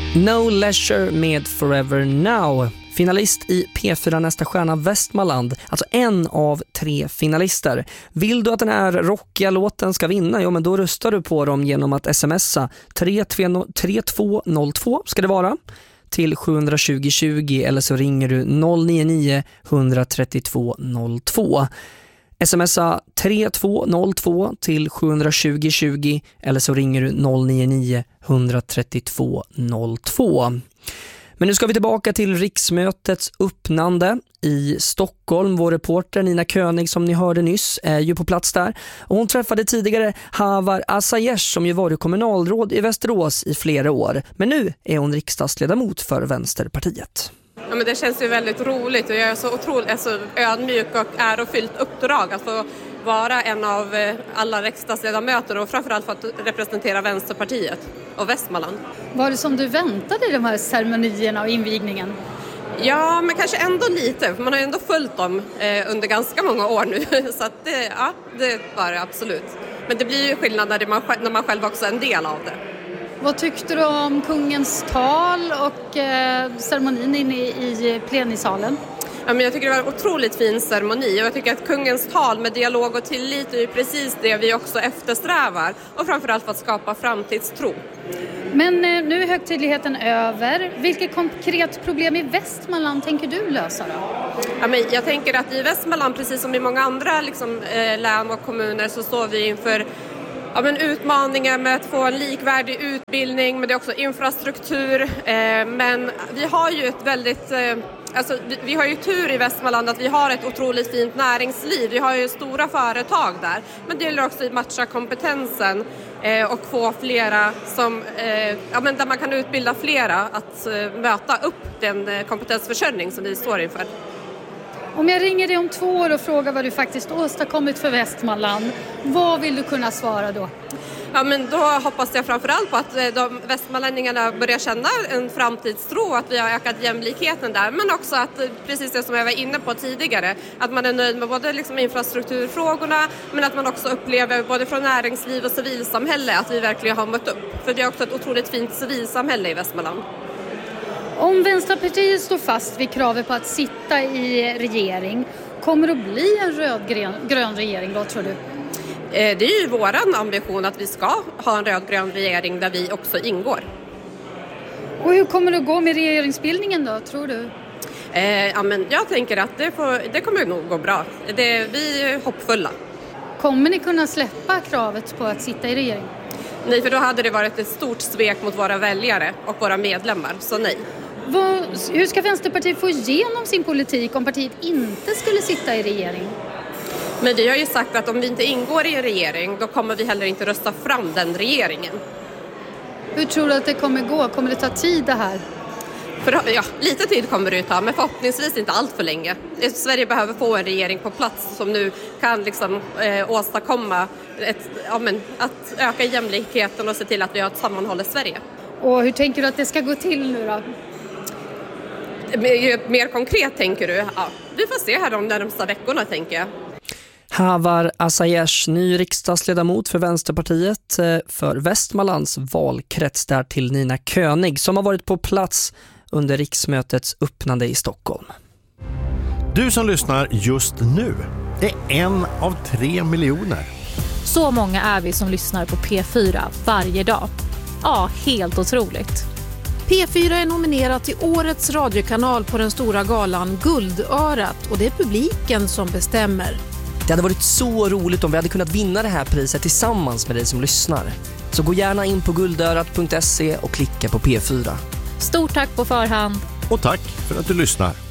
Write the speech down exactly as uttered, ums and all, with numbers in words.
No Leisure med Forever Now. Finalist i P fyra Nästa stjärna Västmanland. Alltså en av tre finalister. Vill du att den här rockiga låten ska vinna? Ja, men då röstar du på dem genom att smsa tre två noll två ska det vara till sju tjugo tjugo, eller så ringer du noll nio nio ett tre två noll två. Smsa tre två noll två till sju tjugo tjugo, eller så ringer du noll nio nio ett tre två noll två. Men nu ska vi tillbaka till riksmötets öppnande i Stockholm. Vår reporter Nina König, som ni hörde nyss, är ju på plats där. Och hon träffade tidigare Havar Asayesh, som ju varit kommunalråd i Västerås i flera år. Men nu är hon riksdagsledamot för Vänsterpartiet. Ja, men det känns ju väldigt roligt och jag är så otroligt alltså, ödmjuk och ärofyllt uppdrag att få vara en av alla riksdagsledamöter och framförallt för att representera Vänsterpartiet och Västmanland. Var det som du väntade i de här ceremonierna och invigningen? Ja, men kanske ändå lite, för man har ju ändå följt dem eh, under ganska många år nu, så att det, ja, det var det absolut. Men det blir ju skillnad när man, när man själv också är en del av det. Vad tyckte du om kungens tal och eh, ceremonin inne i, i plenisalen? Ja, men jag tycker det var en otroligt fin ceremoni och jag tycker att kungens tal med dialog och tillit är precis det vi också eftersträvar och framförallt för att skapa framtidstro. Men eh, nu är högtidligheten över. Vilket konkret problem i Västmanland tänker du lösa då? Ja, men jag tänker att i Västmanland, precis som i många andra liksom, eh, län och kommuner, så står vi inför ja, men utmaningar med att få en likvärdig utbildning, men det är också infrastruktur. Eh, men vi har ju ett väldigt... Eh, Alltså, vi har ju tur i Västmanland att vi har ett otroligt fint näringsliv. Vi har ju stora företag där. Men det gäller också att matcha kompetensen eh, och få flera som, eh, ja, men där man kan utbilda flera att eh, möta upp den eh, kompetensförsörjning som vi står inför. Om jag ringer dig om två år och frågar vad du faktiskt åstadkommit för Västmanland, vad vill du kunna svara då? Ja, men då hoppas jag framförallt på att de västmanlänningarna börjar känna en framtidstro, att vi har ökat jämlikheten där, men också att, precis det som jag var inne på tidigare, att man är nöjd med både liksom infrastrukturfrågorna, men att man också upplever både från näringsliv och civilsamhälle att vi verkligen har mött upp. För det är också ett otroligt fint civilsamhälle i Västmanland. Om Vänsterpartiet står fast vid kravet på att sitta i regering, kommer det att bli en rödgrön regering då, tror du? Det är ju vår ambition att vi ska ha en rödgrön regering där vi också ingår. Och hur kommer det att gå med regeringsbildningen då, tror du? Eh, ja, men jag tänker att det, får, det kommer nog gå bra. Det, vi är hoppfulla. Kommer ni kunna släppa kravet på att sitta i regering? Nej, för då hade det varit ett stort svek mot våra väljare och våra medlemmar, så nej. Vad, hur ska Vänsterpartiet få igenom sin politik om partiet inte skulle sitta i regering? Men vi har ju sagt att om vi inte ingår i en regering, då kommer vi heller inte rösta fram den regeringen. Hur tror du att det kommer gå? Kommer det ta tid det här? För, ja, lite tid kommer det ta, men förhoppningsvis inte allt för länge. Sverige behöver få en regering på plats som nu kan liksom, eh, åstadkomma ett, ja, men, att öka jämlikheten och se till att vi har ett sammanhållet Sverige. Och hur tänker du att det ska gå till nu då? Mer, mer konkret tänker du? Ja, vi får se här de närmsta veckorna, tänker jag. Havar Asayesh, ny riksdagsledamot för Vänsterpartiet för Västmanlands valkrets, där till Nina König, som har varit på plats under riksmötets öppnande i Stockholm. Du som lyssnar just nu är en av tre miljoner. Så många är vi som lyssnar på P fyra varje dag. Ja, helt otroligt. P fyra är nominerat till årets radiokanal på den stora galan Guldörat, och det är publiken som bestämmer. Det hade varit så roligt om vi hade kunnat vinna det här priset tillsammans med dig som lyssnar. Så gå gärna in på guldörat punkt se och klicka på P fyra. Stort tack på förhand. Och tack för att du lyssnar.